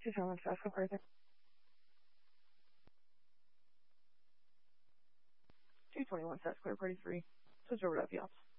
221 fast, go further. 221 fast, clear, party 3. Switch over to FE ops.